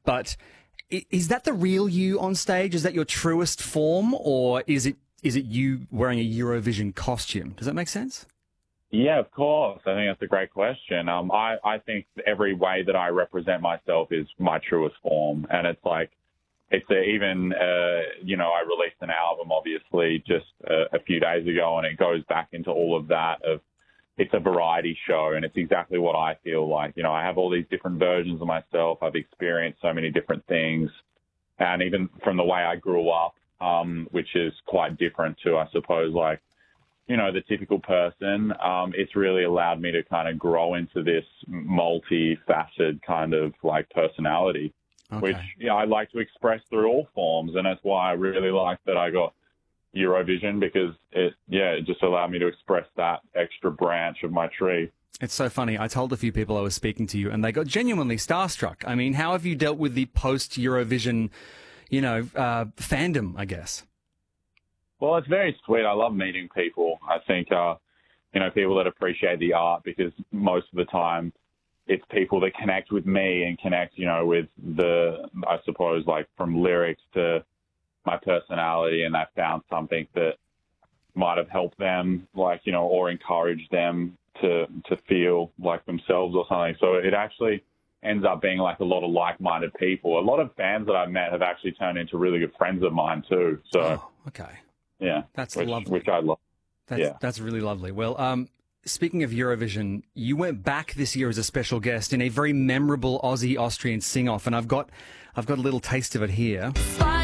But is that the real you on stage? Is that your truest form, or is it you wearing a Eurovision costume? Does that make sense? Yeah, of course. I think that's a great question. I think every way that I represent myself is my truest form. And it's like, I released an album, obviously, just a few days ago, and it goes back into all of that. It's a variety show, and it's exactly what I feel like. I have all these different versions of myself. I've experienced so many different things. And even from the way I grew up, which is quite different to, I suppose, like, the typical person, it's really allowed me to kind of grow into this multifaceted kind of like personality, which I like to express through all forms. And that's why I really like that I got Eurovision, because it just allowed me to express that extra branch of my tree. It's so funny. I told a few people I was speaking to you, and they got genuinely starstruck. I mean, how have you dealt with the post-Eurovision, fandom, I guess? Well, it's very sweet. I love meeting people. I think, people that appreciate the art, because most of the time it's people that connect with me and connect, with I suppose, like from lyrics to my personality, and I found something that might have helped them, like, or encouraged them to feel like themselves or something. So it actually ends up being like a lot of like-minded people. A lot of fans that I've met have actually turned into really good friends of mine too. So, okay. Yeah. That's lovely. Which I love. That's really lovely. Well, speaking of Eurovision, you went back this year as a special guest in a very memorable Aussie-Austrian sing-off, and I've got a little taste of it here.